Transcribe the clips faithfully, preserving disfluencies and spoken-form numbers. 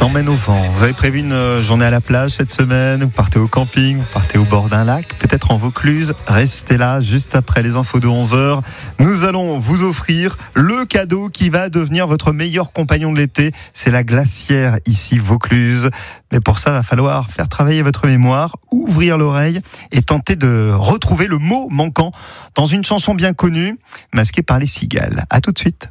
Emmène au vent. Vous avez prévu une journée à la plage cette semaine? Vous partez au camping? Vous partez au bord d'un lac? Peut-être en Vaucluse? Restez là, juste après les infos de onze heures. Nous allons vous offrir le cadeau qui va devenir votre meilleur compagnon de l'été. C'est la glacière ici, Vaucluse. Mais pour ça, il va falloir faire travailler votre mémoire, ouvrir l'oreille et tenter de retrouver le mot manquant dans une chanson bien connue, masquée par les cigales. À tout de suite.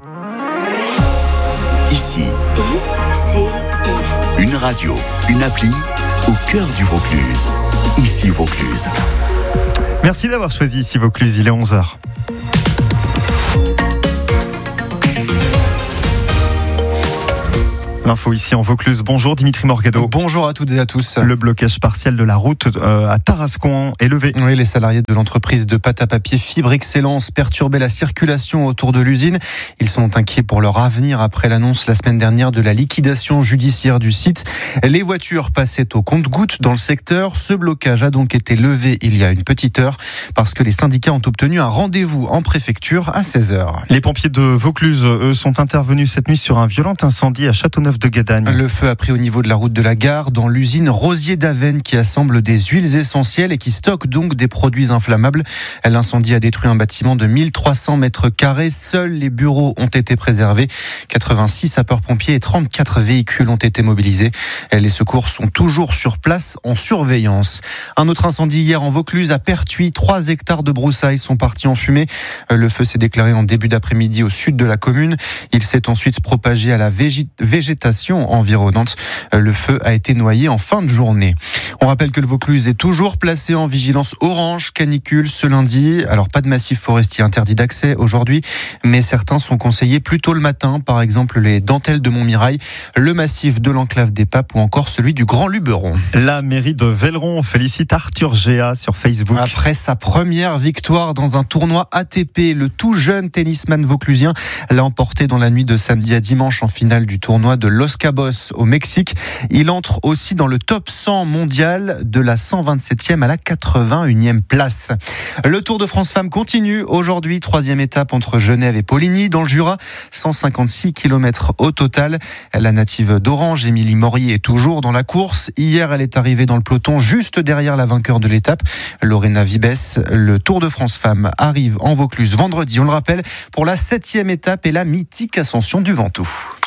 Ici, I, C, I. une radio, une appli au cœur du Vaucluse. Ici Vaucluse. Merci d'avoir choisi ici Vaucluse, il est onze heures. L'info ici en Vaucluse. Bonjour Dimitri Morgado. Bonjour à toutes et à tous. Le blocage partiel de la route euh, à Tarascon est levé. Oui, les salariés de l'entreprise de pâte à papier Fibre Excellence perturbaient la circulation autour de l'usine. Ils sont inquiets pour leur avenir après l'annonce la semaine dernière de la liquidation judiciaire du site. Les voitures passaient au compte-gouttes dans le secteur. Ce blocage a donc été levé il y a une petite heure parce que les syndicats ont obtenu un rendez-vous en préfecture à seize heures. Les pompiers de Vaucluse, eux, sont intervenus cette nuit sur un violent incendie à Châteauneuf de Gadagne. Le feu a pris au niveau de la route de la gare dans l'usine Rosier d'Avesnes qui assemble des huiles essentielles et qui stocke donc des produits inflammables. L'incendie a détruit un bâtiment de mille trois cents mètres carrés. Seuls les bureaux ont été préservés. quatre-vingt-six sapeurs-pompiers et trente-quatre véhicules ont été mobilisés. Les secours sont toujours sur place en surveillance. Un autre incendie hier en Vaucluse à Pertuis. Trois hectares de broussailles sont partis en fumée. Le feu s'est déclaré en début d'après-midi au sud de la commune. Il s'est ensuite propagé à la végé- végétation environnante. Le feu a été noyé en fin de journée. On rappelle que le Vaucluse est toujours placé en vigilance orange canicule ce lundi. Alors pas de massif forestier interdit d'accès aujourd'hui, mais certains sont conseillés plus tôt le matin, par exemple les dentelles de Montmirail, le massif de l'enclave des Papes ou encore celui du Grand Luberon. La mairie de Velleron félicite Arthur Géa sur Facebook. Après sa première victoire dans un tournoi A T P, le tout jeune tennisman vauclusien l'a emporté dans la nuit de samedi à dimanche en finale du tournoi de Los Cabos au Mexique. Il entre aussi dans le top cent mondial de la cent vingt-septième à la quatre-vingt-unième place. Le Tour de France Femmes continue aujourd'hui, troisième étape entre Genève et Poligny dans le Jura, cent cinquante-six kilomètres au total. La native d'Orange, Émilie Morier, est toujours dans la course. Hier, elle est arrivée dans le peloton juste derrière la vainqueur de l'étape, Lorena Vibes. Le Tour de France Femmes arrive en Vaucluse vendredi, on le rappelle, pour la septième étape et la mythique ascension du Ventoux.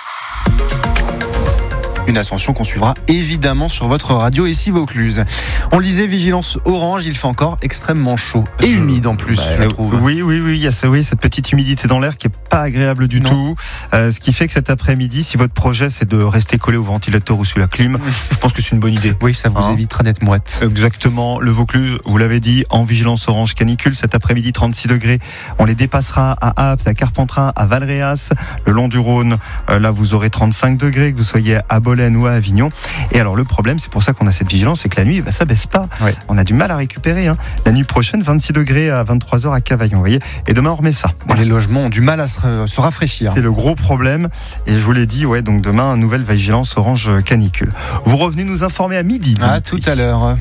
Une ascension qu'on suivra évidemment sur votre radio ici Vaucluse. On le disait, vigilance orange, il fait encore extrêmement chaud et humide en plus, bah, je trouve. Oui, oui, oui, il y a ça, oui, cette petite humidité dans l'air qui est pas agréable du non. tout. Euh, ce qui fait que cet après-midi, si votre projet c'est de rester collé au ventilateur ou sous la clim, je pense que c'est une bonne idée. Oui, ça vous hein évitera d'être moite. Exactement. Le Vaucluse, vous l'avez dit, en vigilance orange canicule. Cet après-midi, trente-six degrés. On les dépassera à Apt, à Carpentras, à Valréas, le long du Rhône. Euh, là, vous aurez trente-cinq degrés, que vous soyez à Bolène ou à Avignon. Et alors, le problème, c'est pour ça qu'on a cette vigilance, c'est que la nuit, bah, ça baisse pas. Ouais. On a du mal à récupérer. Hein. La nuit prochaine, vingt-six degrés à vingt-trois heures à Cavaillon. Vous voyez. Et demain, on remet ça. Voilà. Les logements ont du mal à se, se rafraîchir. C'est le gros problème. Et je vous l'ai dit, ouais, donc demain, nouvelle vigilance orange canicule. Vous revenez nous informer à midi. À tout à l'heure.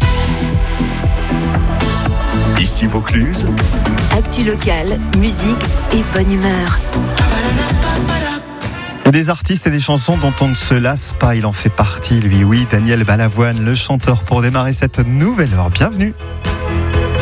Ici Vaucluse. Actu locale, musique et bonne humeur. Des artistes et des chansons dont on ne se lasse pas, il en fait partie, lui, oui, Daniel Balavoine, le chanteur, pour démarrer cette nouvelle heure. Bienvenue.